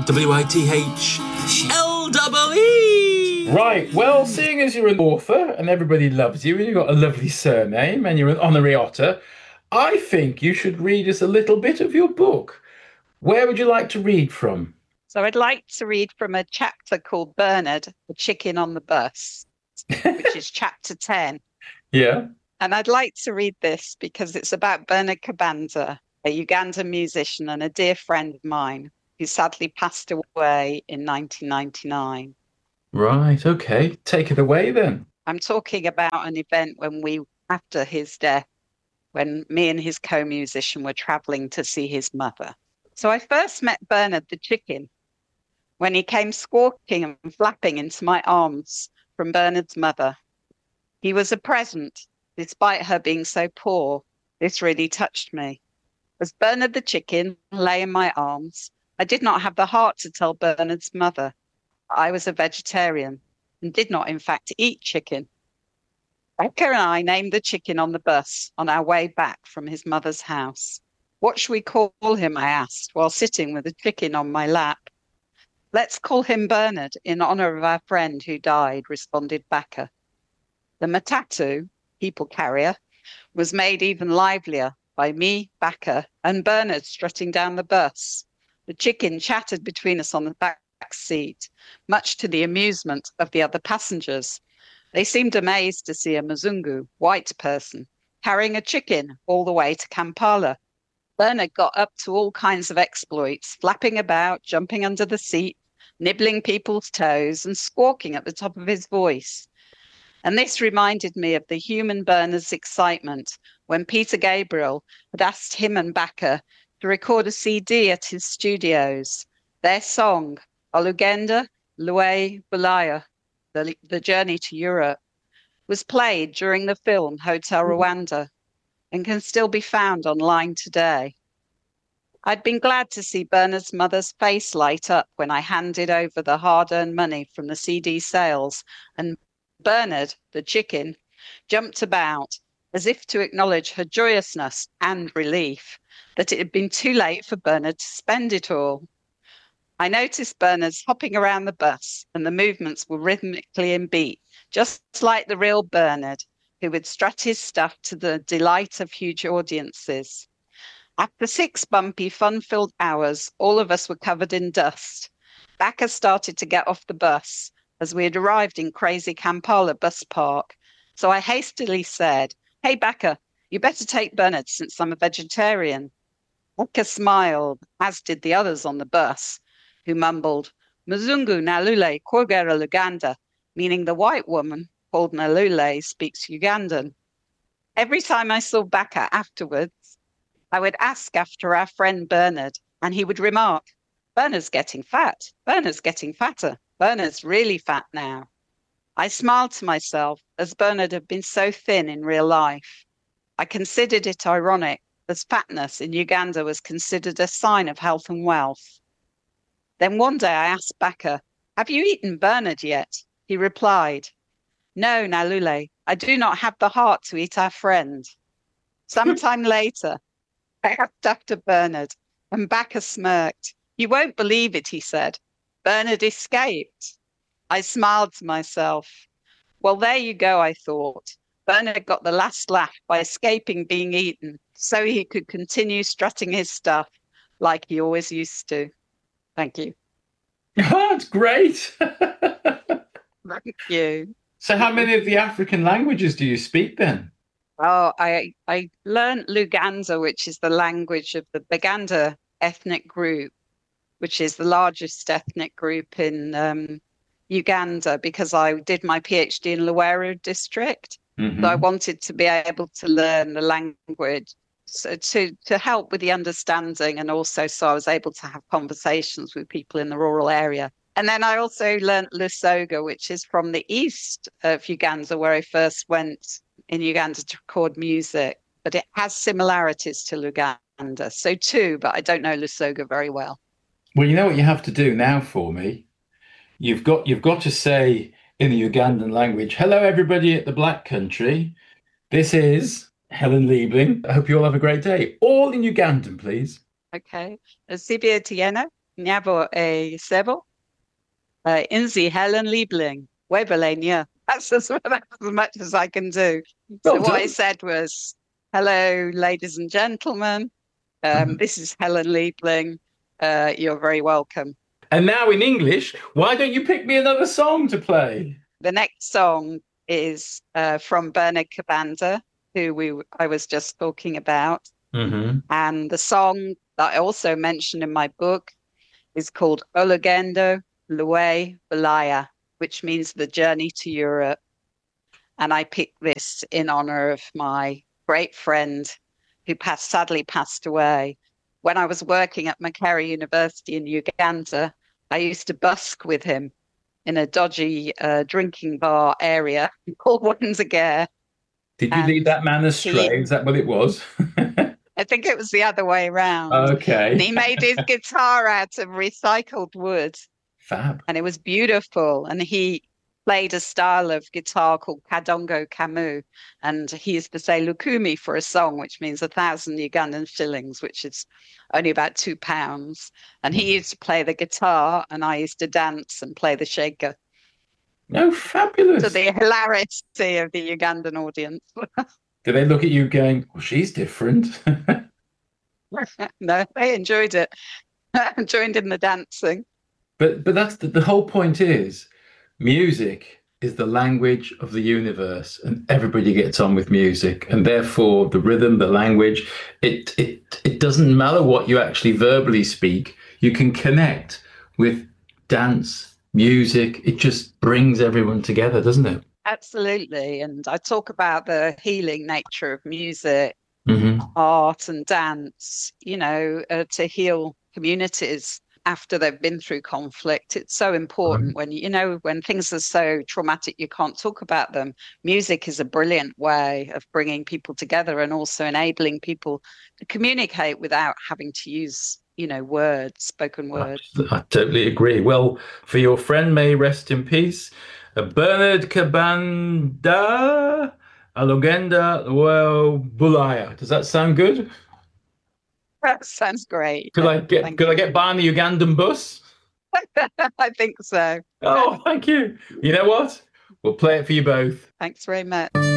WITHLEE. Right, well, seeing as you're an author and everybody loves you and you've got a lovely surname and you're an honorary otter, I think you should read us a little bit of your book. Where would you like to read from? So I'd like to read from a chapter called Bernard, the Chicken on the Bus, which is chapter 10. Yeah. And I'd like to read this because it's about Bernard Kabanda, a Ugandan musician and a dear friend of mine who sadly passed away in 1999. Right, okay. Take it away then. I'm talking about an event after his death, when me and his co-musician were traveling to see his mother. So I first met Bernard the chicken when he came squawking and flapping into my arms from Bernard's mother. He was a present, despite her being so poor. This really touched me. As Bernard the chicken lay in my arms, I did not have the heart to tell Bernard's mother I was a vegetarian and did not, in fact, eat chicken. Becca and I named the chicken on the bus on our way back from his mother's house. What should we call him, I asked, while sitting with the chicken on my lap. Let's call him Bernard in honor of our friend who died, responded Becca. The matatu, people carrier, was made even livelier by me, Becca, and Bernard strutting down the bus. The chicken chattered between us on the back seat, much to the amusement of the other passengers. They seemed amazed to see a Mzungu, white person, carrying a chicken all the way to Kampala. Bernard got up to all kinds of exploits, flapping about, jumping under the seat, nibbling people's toes, and squawking at the top of his voice. And this reminded me of the human Bernard's excitement when Peter Gabriel had asked him and Becca to record a CD at his studios. Their song, Olugenda Lue Bulaya, the Journey to Europe, was played during the film Hotel Rwanda and can still be found online today. I'd been glad to see Bernard's mother's face light up when I handed over the hard-earned money from the CD sales, and Bernard, the chicken, jumped about as if to acknowledge her joyousness and relief that it had been too late for Bernard to spend it all. I noticed Bernard's hopping around the bus, and the movements were rhythmically in beat, just like the real Bernard, who would strut his stuff to the delight of huge audiences. After 6 bumpy, fun-filled hours, all of us were covered in dust. Becca started to get off the bus as we had arrived in crazy Kampala bus park. So I hastily said, "Hey, Becca, you better take Bernard since I'm a vegetarian." Becca smiled, as did the others on the bus, who mumbled, "Mzungu Nalule Kwogera Luganda," meaning the white woman called Nalule speaks Ugandan. Every time I saw Becca afterwards, I would ask after our friend Bernard, and he would remark, "Bernard's getting fat. Bernard's getting fatter. Bernard's really fat now." I smiled to myself, as Bernard had been so thin in real life. I considered it ironic, as fatness in Uganda was considered a sign of health and wealth. Then one day I asked Becca, "Have you eaten Bernard yet?" He replied, "No, Nalule, I do not have the heart to eat our friend." Sometime later, I asked after Bernard, and Becca smirked. "You won't believe it," he said. "Bernard escaped." I smiled to myself. Well, there you go, I thought. Bernard got the last laugh by escaping being eaten, so he could continue strutting his stuff like he always used to. Thank you. Oh, that's great. Thank you. So how many of the African languages do you speak then? Oh, I learned Luganda, which is the language of the Baganda ethnic group, which is the largest ethnic group in Uganda, because I did my PhD in Luweero district. Mm-hmm. So I wanted to be able to learn the language so to help with the understanding, and also so I was able to have conversations with people in the rural area. And then I also learned Lusoga, which is from the east of Uganda, where I first went in Uganda to record music, but it has similarities to Luganda. So too, but I don't know Lusoga very well. Well, you know what you have to do now for me? You've got to say in the Ugandan language, "Hello, everybody at the Black Country. This is Helen Liebling. I hope you all have a great day." All in Ugandan, please. Okay. Sibia Tieno, Nyabo e sebo. Inzi Helen Liebling. Webelenia. That's as much as I can do. So Well what I done. said was, hello, ladies and gentlemen. Mhm. This is Helen Liebling. You're very welcome. And now in English, why don't you pick me another song to play? The next song is from Bernard Cabanda, who I was just talking about. Mm-hmm. And the song that I also mentioned in my book is called Olugendo Luwe Balaya, which means the journey to Europe. And I picked this in honor of my great friend who sadly passed away. When I was working at Makerere University in Uganda, I used to busk with him in a dodgy drinking bar area called Wenzagare. Did you lead And that man he, astray? Is that what it was? I think it was the other way around. And Okay. he made his guitar out of recycled wood, Fab. and it was beautiful. And he played a style of guitar called Kadongo Kamu. And he used to say Lukumi for a song, which means 1,000 Ugandan shillings, which is only about £2. And he used to play the guitar, and I used to dance and play the shaker, No, to fabulous. the hilarity of the Ugandan audience. Do they look at you going, well, she's different? No, they enjoyed it. Joined in the dancing. But that's the whole point is music is the language of the universe, and everybody gets on with music, and therefore the rhythm, the language, it doesn't matter what you actually verbally speak. You can connect with dance, music. It just brings everyone together, doesn't it? Absolutely. And I talk about the healing nature of music, Hmm. art, and dance, to heal communities after they've been through conflict. It's so important when, when things are so traumatic, you can't talk about them. Music is a brilliant way of bringing people together and also enabling people to communicate without having to use, words, spoken word. I totally agree. Well, for your friend, may he rest in peace. Bernard Kabanda Alugenda Well Bulaya. Does that sound good? That sounds great. Could I get Thank could I you. get by on the Ugandan bus? I think so. Oh, thank you. You know what? We'll play it for you both. Thanks very much.